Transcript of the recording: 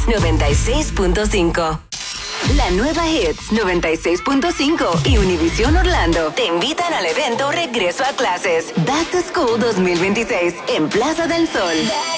96.5. La nueva Hits 96.5 y Univisión Orlando te invitan al evento Regreso a Clases Back to School 2026 en Plaza del Sol.